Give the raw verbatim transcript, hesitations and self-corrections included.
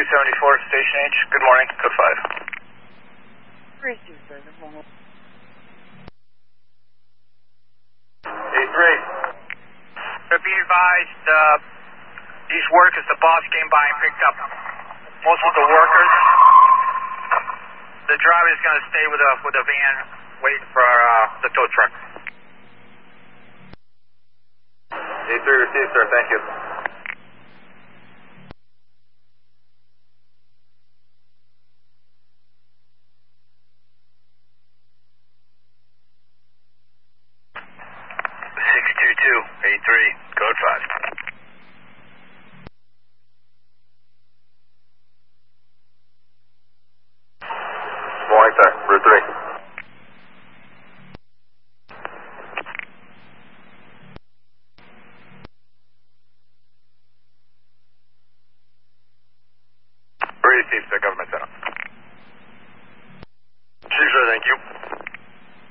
seventy-four, station H. Good morning, code five. Three two, sir. Good morning. eight three. Be advised, uh, these workers, the boss came by and picked up most of the workers. The driver is going to stay with a with a van, waiting for uh, the tow truck. eight three received, sir. Thank you. six two two, eight three, code five. Morning, sir. Route three. Received, sir. Government Center.